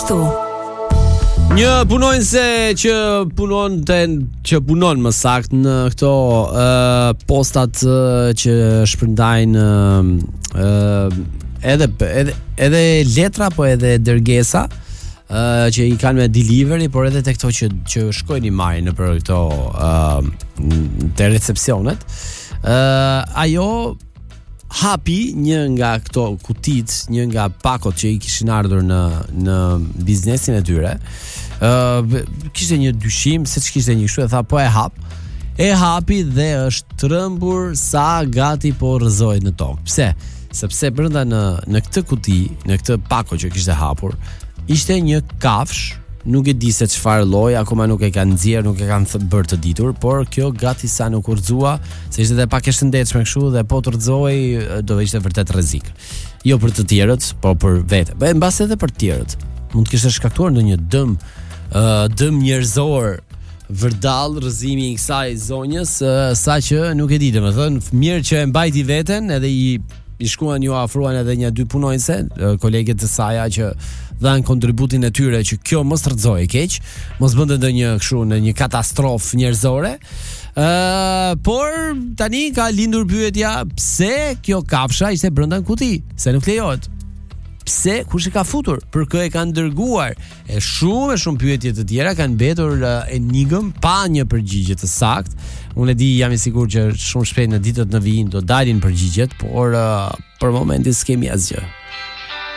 kështu. Një punonjëse që punon më sakt në këto postat që shpërndajnë edhe letra, po edhe dërgesa që i kanë me delivery, por edhe te këto që shkojnë i marrin nëpër këto te recepsionet. Ajo hapi një nga këto kutit, një nga pakot që i kishin ardhur në biznesin e tyre. Kishte një dyshim se ç'kishte një kështu, e tha po e hapi dhe është trembur sa gati po rrëzohet në tokë. Pse? Sepse brenda në këtë kuti, në këtë pako që kishte hapur, ishte një kafsh. Nuk e di se çfarë lloj, akoma nuk e kanë nxjerr, nuk e kanë bërë të ditur, por kjo gati sa nuk urxua, se ishte edhe pak e shëndetshme kështu dhe po të urxoi do ishte vërtet rrezik. Jo për të tjerët, po për vete. Mbas edhe për të tjerët. Mund të kishte shkaktuar ndonjë dëm njerëzor vërdall rrëzimi i kësaj zonjës, saqë nuk e di, domethënë mirë që e mbajti veten, edhe i shkuan ju afruan edhe një dy punonjëse, kolegët e saj që dhanë kontributin e tyre që kjo mos rrëzoi keq, mos bënte ndonjë kështu në një katastrofë njerëzore. Por tani ka lindur pyetja, pse kjo kafsha ishte brenda në kuti? Se nuk lejohet. Pse, kush e ka futur? Për kë e kanë dërguar? E shumë pyetje të tjera kanë mbetur enigëm pa një përgjigje të saktë. Unë e di, jam i sigurt që shumë shpejt në ditët në vijim do dalin përgjigjet, por për momentin s'kemi asgjë.